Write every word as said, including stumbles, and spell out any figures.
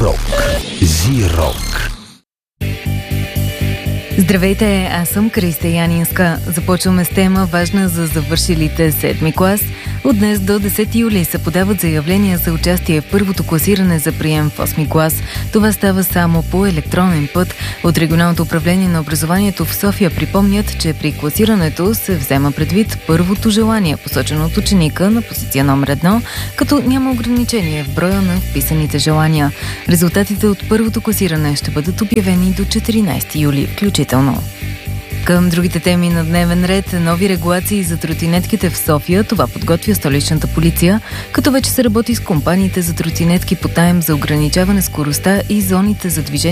Зирок. Зирок. Здравейте, аз съм Кристия Янинска. Започваме с тема важна за завършилите седми клас. От днес до десети юли се подават заявления за участие в първото класиране за прием в осми клас. Това става само по електронен път. От Регионалното управление на образованието в София припомнят, че при класирането се взема предвид първото желание, посочено от ученика на позиция номер едно, като няма ограничение в броя на вписаните желания. Резултатите от първото класиране ще бъдат обявени до четиринайсети юли включително. Към другите теми на дневен ред, нови регулации за тротинетките в София. Това подготвя столичната полиция, като вече се работи с компаниите за тротинетки под наем за ограничаване скоростта и зоните за движение